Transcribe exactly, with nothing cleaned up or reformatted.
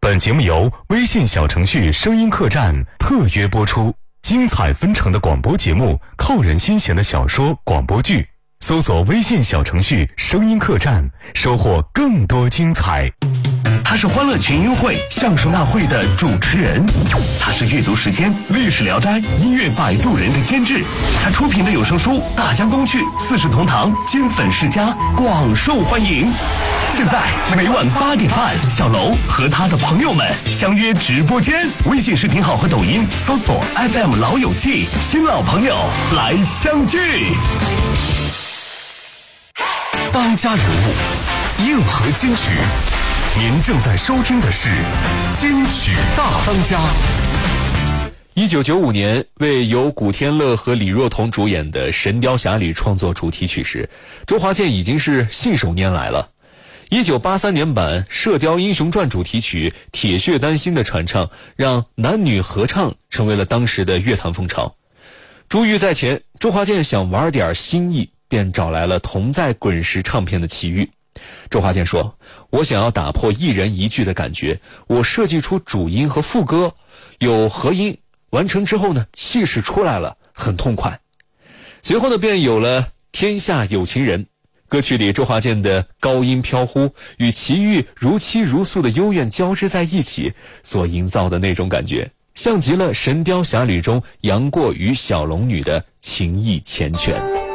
本节目由微信小程序声音客栈特约播出，精彩纷呈的广播节目，扣人心弦的小说广播剧，搜索微信小程序声音客栈，收获更多精彩。 他是欢乐群英会相声大会的主持人，他是阅读时间历史聊斋音乐摆渡人的监制，他出品的有声书大江东去四世同堂金粉世家广受欢迎。现在每晚八点半，小楼和他的朋友们相约直播间，微信视频号和抖音搜索 F M 老友记，新老朋友来相聚。 当家人物，硬核金曲。您正在收听的是金曲大当家。 一九九五年，为由古天乐和李若彤主演的《神雕侠侣》创作主题曲时，周华健已经是信手拈来了。一九八三年版《射雕英雄传》主题曲《铁血丹心》的传唱，让男女合唱成为了当时的乐坛风潮。珠玉在前，周华健想玩点新意，便找来了同在滚石唱片的齐豫。周华健说，我想要打破一人一句的感觉，我设计出主音和副歌有合音，完成之后呢，气势出来了，很痛快。随后呢，便有了天下有情人，歌曲里周华健的高音飘忽与齐豫如泣如诉的幽怨交织在一起，所营造的那种感觉，像极了《神雕侠侣》中杨过与小龙女的情意缱绻。